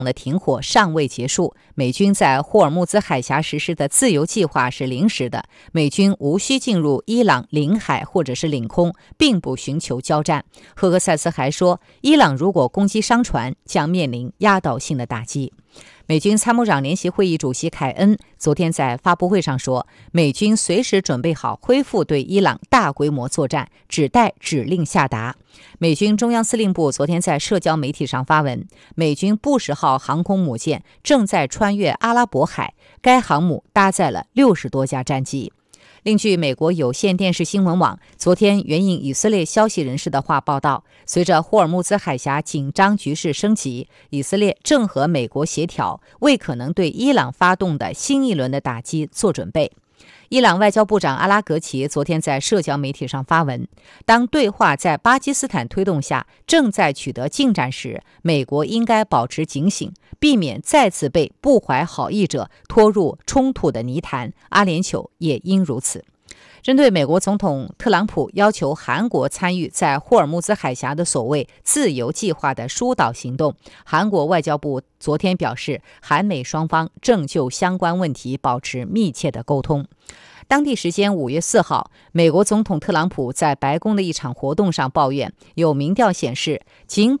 的停火尚未结束，美军在霍尔木兹海峡实施的自由计划是临时的，美军无需进入伊朗领海或者是领空，并不寻求交战。赫格塞斯还说，伊朗如果攻击商船，将面临压倒性的打击。美军参谋长联席会议主席凯恩昨天在发布会上说，美军随时准备好恢复对伊朗大规模作战，只待指令下达。美军中央司令部昨天在社交媒体上发文，美军布什号航空母舰正在穿越阿拉伯海，该航母搭载了60多架战机。另据美国有线电视新闻网昨天援引以色列消息人士的话报道，随着霍尔木兹海峡紧张局势升级，以色列正和美国协调，为可能对伊朗发动的新一轮的打击做准备。伊朗外交部长阿拉格齐昨天在社交媒体上发文，当对话在巴基斯坦推动下正在取得进展时，美国应该保持警醒，避免再次被不怀好意者拖入冲突的泥潭，阿联酋也应如此。针对美国总统特朗普要求韩国参与在霍尔木兹海峡的所谓自由计划的疏导行动，韩国外交部昨天表示，韩美双方正就相关问题保持密切的沟通。当地时间5月4号，美国总统特朗普在白宫的一场活动上抱怨，有民调显示，仅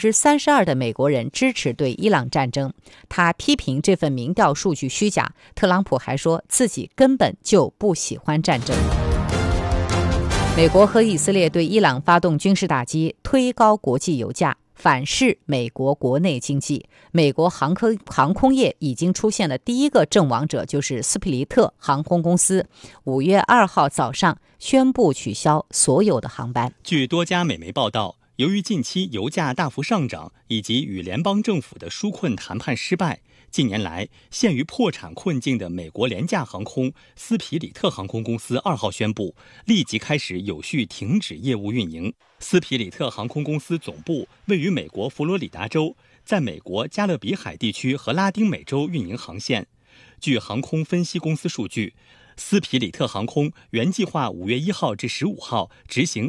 32%的美国人支持对伊朗战争。他批评这份民调数据虚假。特朗普还说自己根本就不喜欢战争。美国和以色列对伊朗发动军事打击，推高国际油价，反噬美国国内经济。美国航空业已经出现了第一个阵亡者，就是斯普利特航空公司5月2号早上宣布取消所有的航班。 据多家美媒报道，由于近期油价大幅上涨以及与联邦政府的纾困谈判失败，近年来陷于破产困境的美国廉价航空斯皮里特航空公司2号宣布立即开始有序停止业务运营。斯皮里特航空公司总部位于美国佛罗里达州，在美国加勒比海地区和拉丁美洲运营航线。据航空分析公司数据，斯皮里特航空原计划5月1号至15号执行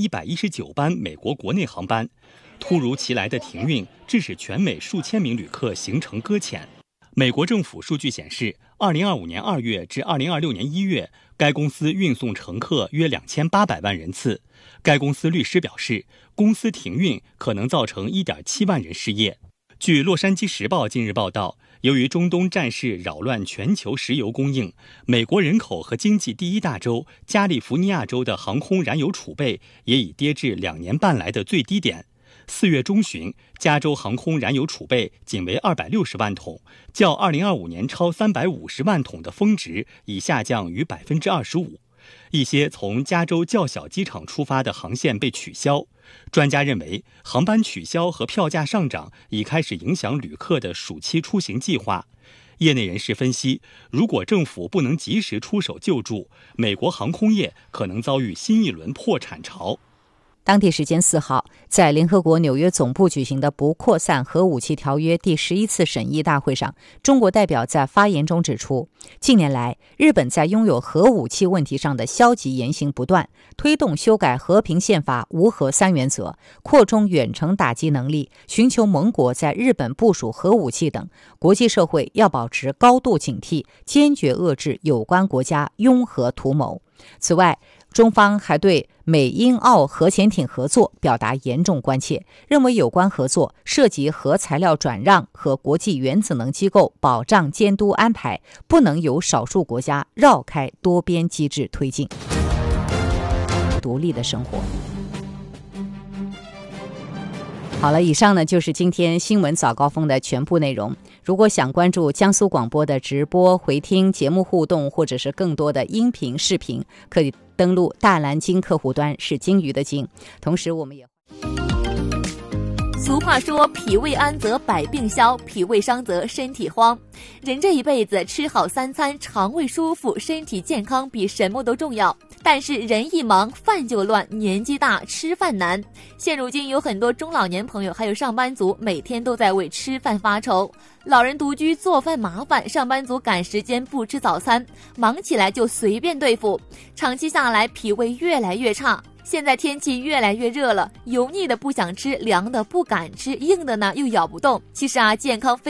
4119班美国国内航班，突如其来的停运致使全美数千名旅客行程搁浅。美国政府数据显示，2025年2月至2026年1月，该公司运送乘客约2800万人次。该公司律师表示，公司停运可能造成1.7万人失业。据洛杉矶时报近日报道，由于中东战事扰乱全球石油供应，美国人口和经济第一大州加利福尼亚州的航空燃油储备也已跌至2年半来的最低点。4月中旬，加州航空燃油储备仅为260万桶，较2025年超350万桶的峰值已下降逾25%。一些从加州较小机场出发的航线被取消。专家认为，航班取消和票价上涨已开始影响旅客的暑期出行计划。业内人士分析，如果政府不能及时出手救助，美国航空业可能遭遇新一轮破产潮。 当地时间4号，在联合国纽约总部举行的不扩散核武器条约第11次审议大会上，中国代表在发言中指出，近年来日本在拥有核武器问题上的消极言行不断，推动修改和平宪法无核3原则，扩充远程打击能力，寻求盟国在日本部署核武器等。国际社会要保持高度警惕，坚决遏制有关国家拥核图谋。此外，中方还对美英澳核潜艇合作表达严重关切，认为有关合作涉及核材料转让和国际原子能机构保障监督安排，不能由少数国家绕开多边机制推进独立的生活。好了，以上呢就是今天新闻早高峰的全部内容。如果想关注江苏广播的直播、回听节目互动，或者是更多的音频、视频，可以登录大蓝鲸客户端，是鲸鱼的鲸。同时，我们也俗话说，脾胃安则百病消，脾胃伤则身体荒。人这一辈子吃好3餐，肠胃舒服，身体健康比什么都重要。但是人一忙，饭就乱，年纪大，吃饭难。现如今有很多中老年朋友还有上班族，每天都在为吃饭发愁。老人独居，做饭麻烦，上班族赶时间不吃早餐，忙起来就随便对付，长期下来脾胃越来越差。 现在天气越来越热了，油腻的不想吃，凉的不敢吃，硬的呢又咬不动。其实健康非